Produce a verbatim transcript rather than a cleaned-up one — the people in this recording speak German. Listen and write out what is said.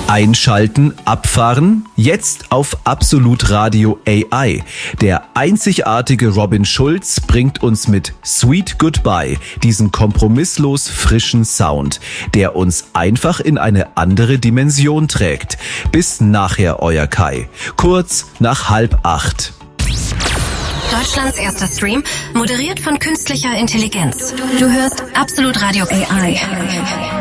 Einschalten, abfahren? Jetzt auf Absolut Radio A I. Der einzigartige Robin Schulz bringt uns mit Sweet Goodbye diesen kompromisslos frischen Sound, der uns einfach in eine andere Dimension trägt. Bis nachher, euer Kai. Kurz nach halb acht. Deutschlands erster Stream, moderiert von künstlicher Intelligenz. Du hörst Absolut Radio A I.